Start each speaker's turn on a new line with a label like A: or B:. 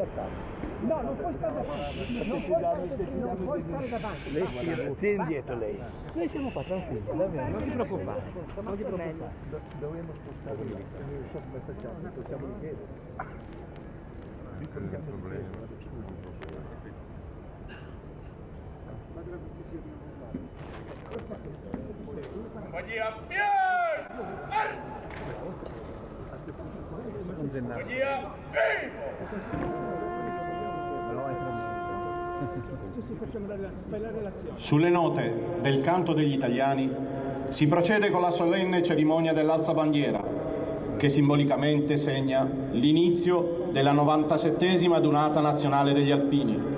A: No, non puoi stare davanti, non puoi stare davanti.
B: Lei stia indietro lei.
A: Noi siamo qua tranquilli, davvero, non ti preoccupare.
B: Non ti preoccupare. Dovremmo spostare lì. Non so come facciamo, possiamo richiedere. Il problema.
C: Magia,
D: Sulle note del canto degli italiani si procede con la solenne cerimonia dell'alzabandiera, che simbolicamente segna l'inizio della 97esima Donata Nazionale degli Alpini.